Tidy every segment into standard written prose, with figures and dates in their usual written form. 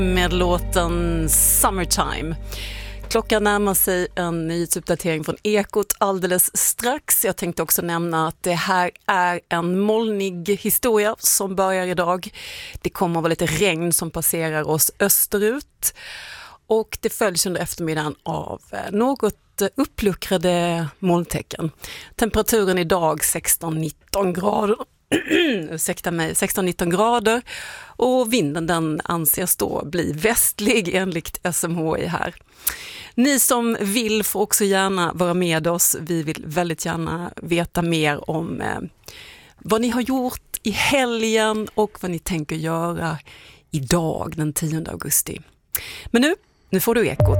Med låten Summertime. Klockan närmar sig en nyhetsuppdatering från Ekot alldeles strax. Jag tänkte också nämna att det här är en molnig historia som börjar idag. Det kommer att vara lite regn som passerar oss österut. Och det följs under eftermiddagen av något uppluckrade molntecken. Temperaturen idag 16-19 grader. 16-19 grader och vinden den anses då bli västlig enligt SMHI här. Ni som vill får också gärna vara med oss. Vi vill väldigt gärna veta mer om vad ni har gjort i helgen och vad ni tänker göra idag den 10 augusti. Men nu får du Ekot.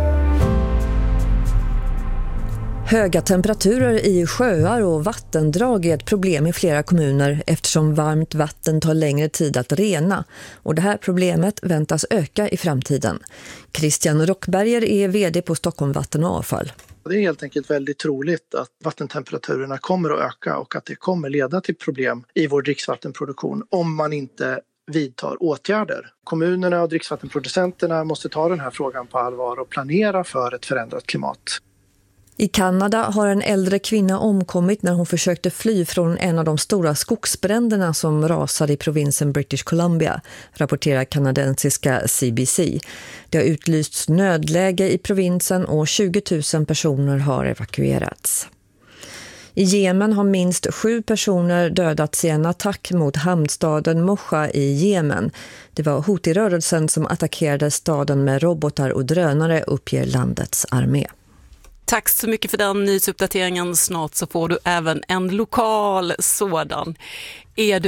Höga temperaturer i sjöar och vattendrag är ett problem i flera kommuner eftersom varmt vatten tar längre tid att rena. Och det här problemet väntas öka i framtiden. Christian Rockberger är vd på Stockholm Vatten och Avfall. Det är helt enkelt väldigt troligt att vattentemperaturerna kommer att öka och att det kommer leda till problem i vår dricksvattenproduktion om man inte vidtar åtgärder. Kommunerna och dricksvattenproducenterna måste ta den här frågan på allvar och planera för ett förändrat klimat. I Kanada har en äldre kvinna omkommit när hon försökte fly från en av de stora skogsbränderna som rasade i provinsen British Columbia, rapporterar kanadensiska CBC. Det har utlysts nödläge i provinsen och 20 000 personer har evakuerats. I Jemen har minst 7 personer dödats i en attack mot hamnstaden Mocha i Jemen. Det var Houthi-rörelsen som attackerade staden med robotar och drönare, uppger landets armé. Tack så mycket för den nyhetsuppdateringen. Snart så får du även en lokal sådan. Är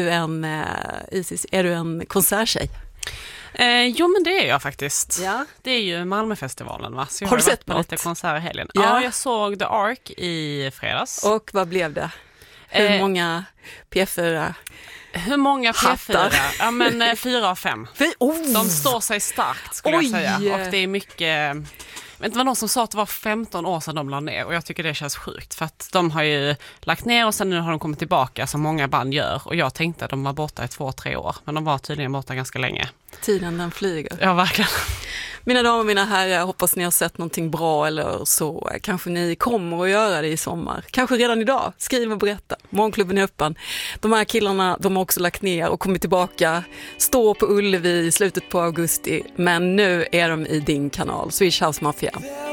du en konserttjej? Jo, men det är jag faktiskt. Ja. Det är ju Malmöfestivalen, va? Så jag har du sett på lite konserter i helgen? Ja. Ja, jag såg The Ark i fredags. Och vad blev det? Hur många P4? Hur många P4? Hattar. Ja, men 4 av 5. De står sig starkt, skulle jag säga. Och det är mycket... Det var någon som sa att det var 15 år sedan de la ner och jag tycker det känns sjukt för att de har ju lagt ner och sen nu har de kommit tillbaka som många band gör och jag tänkte att de var borta i 2-3 år men de var tydligen borta ganska länge. Tiden den flyger. Ja, verkligen. Mina damer och mina herrar, hoppas ni har sett någonting bra eller så kanske ni kommer att göra det i sommar. Kanske redan idag. Skriv och berätta. Morgonklubben är öppen. De här killarna, de har också lagt ner och kommit tillbaka. Står på Ullevi i slutet på augusti. Men nu är de i din kanal, Swedish House Mafia.